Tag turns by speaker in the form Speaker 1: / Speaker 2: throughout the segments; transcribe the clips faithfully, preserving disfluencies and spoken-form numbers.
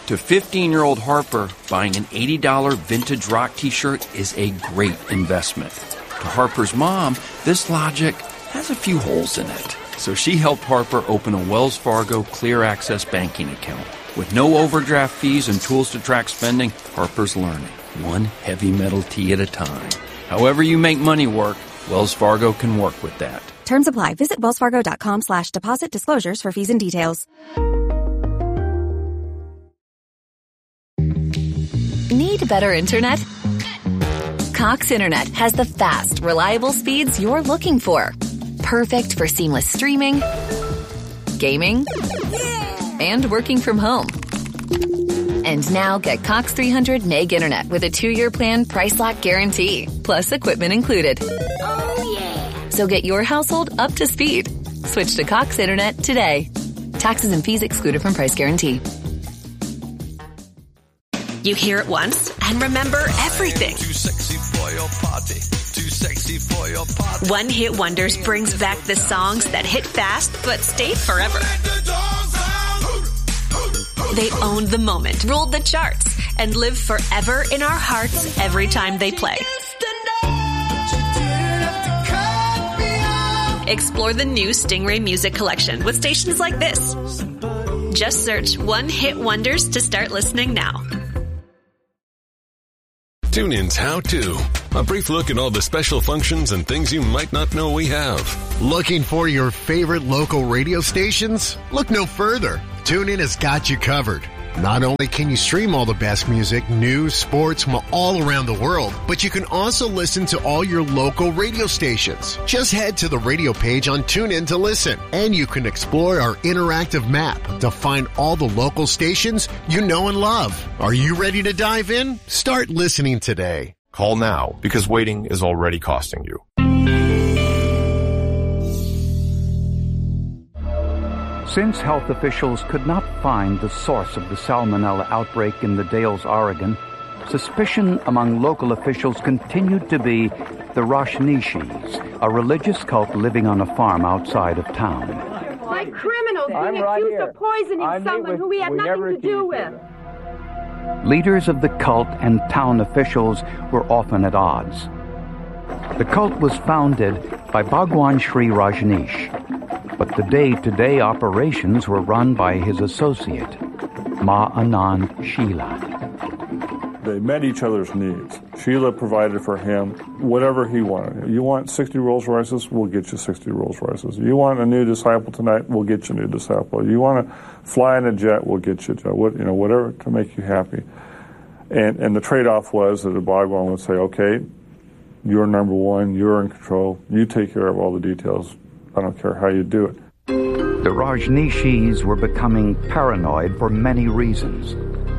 Speaker 1: To fifteen-year-old Harper, buying an eighty dollars vintage rock t-shirt is a great investment. To Harper's mom, this logic has a few holes in it. So she helped Harper open a Wells Fargo Clear Access banking account. With no overdraft fees and tools to track spending, Harper's learning, one heavy metal tea at a time. However you make money work, Wells Fargo can work with that.
Speaker 2: Terms apply. Visit wellsfargo.com slash deposit disclosures for fees and details.
Speaker 3: Need better internet? Cox Internet has the fast, reliable speeds you're looking for. Perfect for seamless streaming, gaming, and working from home. And now get Cox three hundred meg internet with a two-year plan price lock guarantee, plus equipment included.
Speaker 4: Oh, yeah.
Speaker 3: So get your household up to speed. Switch to Cox Internet today. Taxes and fees excluded from price guarantee.
Speaker 5: You hear it once and remember everything.
Speaker 6: Too sexy for your party. Too sexy for your party.
Speaker 5: One Hit Wonders brings back the songs that hit fast but stayed forever. They owned the moment, ruled the charts, and live forever in our hearts every time they play. Explore the new Stingray Music Collection with stations like this. Just search One Hit Wonders to start listening now.
Speaker 7: TuneIn's How To. A brief look at all the special functions and things you might not know we have.
Speaker 8: Looking for your favorite local radio stations? Look no further. TuneIn has got you covered. Not only can you stream all the best music, news, sports from all around the world, but you can also listen to all your local radio stations. Just head to the radio page on TuneIn to listen, and you can explore our interactive map to find all the local stations you know and love. Are you ready to dive in? Start listening today.
Speaker 9: Call now, because waiting is already costing you.
Speaker 10: Since health officials could not find the source of the salmonella outbreak in the Dalles, Oregon, suspicion among local officials continued to be the Rajneeshis, a religious cult living on a farm outside of town.
Speaker 11: Like criminals being
Speaker 12: I'm right
Speaker 11: accused
Speaker 12: here.
Speaker 11: of poisoning
Speaker 12: I'm
Speaker 11: someone
Speaker 12: with-
Speaker 11: who we had
Speaker 12: we
Speaker 11: nothing
Speaker 12: never
Speaker 11: to do
Speaker 12: accused
Speaker 11: with.
Speaker 10: Leaders of the cult and town officials were often at odds. The cult was founded by Bhagwan Sri Rajneesh, but the day-to-day operations were run by his associate, Ma Anand Sheela.
Speaker 13: They met each other's needs. Sheila provided for him whatever he wanted. You want sixty Rolls Royces? We'll get you sixty Rolls Royces. You want a new disciple tonight? We'll get you a new disciple. You want to fly in a jet? We'll get you a jet. What, you know, whatever to make you happy. And and the trade-off was that the Bhagwan would say, okay, you're number one, you're in control, you take care of all the details. I don't care how you do it.
Speaker 10: The Rajneeshis were becoming paranoid for many reasons.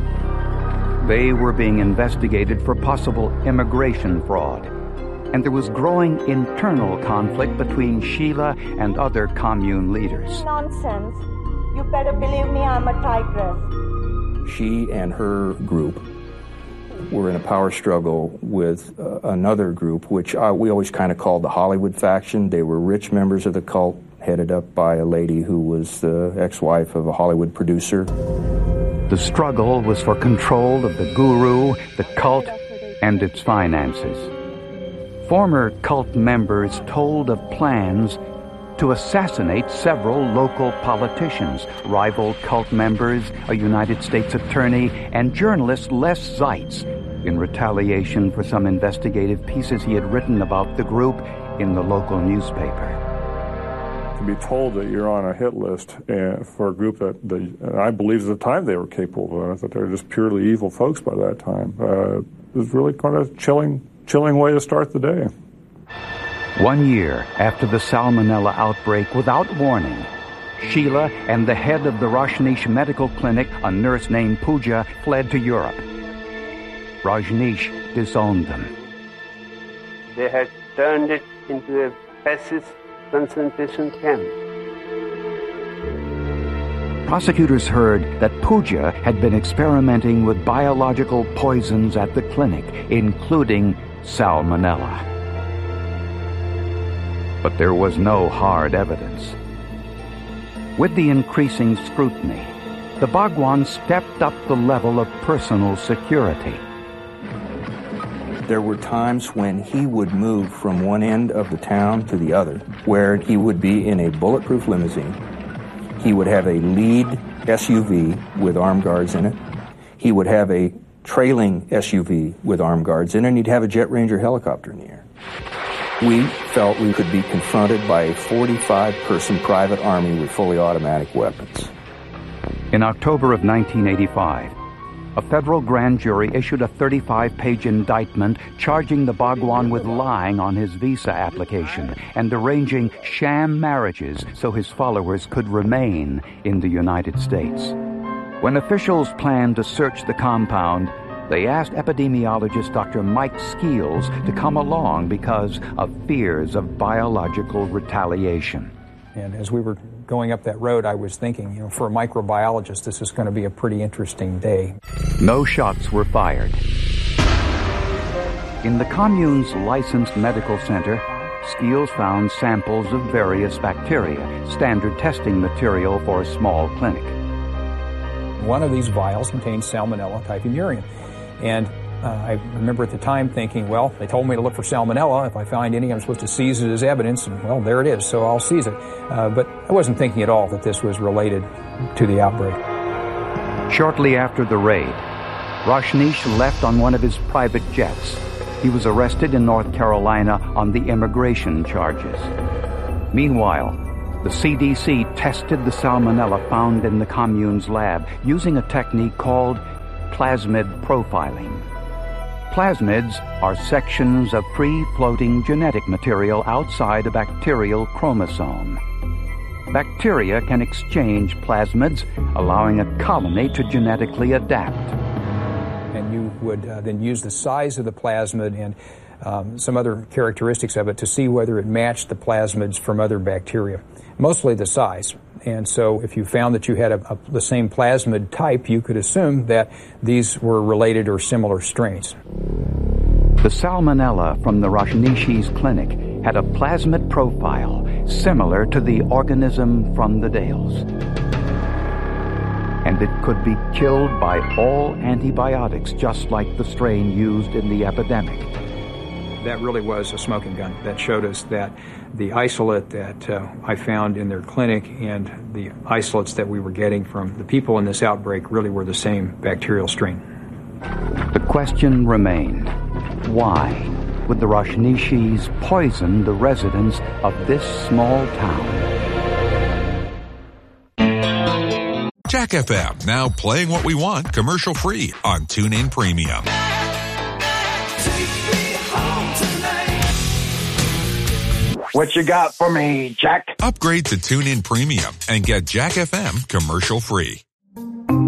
Speaker 10: They were being investigated for possible immigration fraud, and there was growing internal conflict between Sheila and other commune leaders.
Speaker 14: Nonsense. You better believe me, I'm a tigress.
Speaker 15: She and her group were in a power struggle with uh, another group, which uh, we always kind of called the Hollywood faction. They were rich members of the cult, headed up by a lady who was the ex-wife of a Hollywood producer.
Speaker 10: The struggle was for control of the guru, the cult, and its finances. Former cult members told of plans to assassinate several local politicians, rival cult members, a United States attorney, and journalist Les Zeitz, in retaliation for some investigative pieces he had written about the group in the local newspaper.
Speaker 13: To be told that you're on a hit list and for a group that they, and I believe at the time they were capable of it, I thought they were just purely evil folks by that time. Uh, it was really kind of a chilling, chilling way to start the day.
Speaker 10: One year after the salmonella outbreak, without warning, Sheila and the head of the Rajneesh Medical Clinic, a nurse named Pooja, fled to Europe. Rajneesh disowned them.
Speaker 12: They had turned it into a fascist concentration camp.
Speaker 10: Prosecutors heard that Pooja had been experimenting with biological poisons at the clinic, including salmonella. But there was no hard evidence. With the increasing scrutiny, the Bhagwan stepped up the level of personal security.
Speaker 15: There were times when he would move from one end of the town to the other, where he would be in a bulletproof limousine. He would have a lead S U V with armed guards in it. He would have a trailing S U V with armed guards in it, and he'd have a Jet Ranger helicopter in the air. We felt we could be confronted by a forty-five person private army with fully automatic weapons.
Speaker 10: In October of nineteen eighty-five, a federal grand jury issued a thirty-five page indictment charging the Bhagwan with lying on his visa application and arranging sham marriages so his followers could remain in the United States. When officials planned to search the compound, they asked epidemiologist Doctor Mike Skeels to come along because of fears of biological retaliation.
Speaker 16: And as we were going up that road, I was thinking, you know, for a microbiologist, this is going to be a pretty interesting day.
Speaker 10: No shots were fired. In the commune's licensed medical center, Skeels found samples of various bacteria, standard testing material for a small clinic.
Speaker 16: One of these vials contained Salmonella typhimurium murium. And uh, I remember at the time thinking, well, they told me to look for Salmonella. If I find any, I'm supposed to seize it as evidence. And, well, there it is, so I'll seize it. Uh, but I wasn't thinking at all that this was related to the outbreak.
Speaker 10: Shortly after the raid, Rajneesh left on one of his private jets. He was arrested in North Carolina on the immigration charges. Meanwhile, the C D C tested the Salmonella found in the commune's lab using a technique called plasmid profiling. Plasmids are sections of free-floating genetic material outside a bacterial chromosome. Bacteria can exchange plasmids, allowing a colony to genetically adapt.
Speaker 16: And you would uh, then use the size of the plasmid and um, some other characteristics of it to see whether it matched the plasmids from other bacteria, mostly the size. And so if you found that you had a, a, the same plasmid type, you could assume that these were related or similar strains.
Speaker 10: The Salmonella from the Rajneesh's clinic had a plasmid profile similar to the organism from the Dales. And it could be killed by all antibiotics, just like the strain used in the epidemic.
Speaker 16: That really was a smoking gun. That showed us that the isolate that uh, I found in their clinic and the isolates that we were getting from the people in this outbreak really were the same bacterial strain.
Speaker 10: The question remained, why would the Rajneeshis poison the residents of this small town?
Speaker 17: Jack F M, now playing what we want commercial-free on TuneIn Premium.
Speaker 18: What you got for me, Jack?
Speaker 17: Upgrade to TuneIn Premium and get Jack F M commercial-free.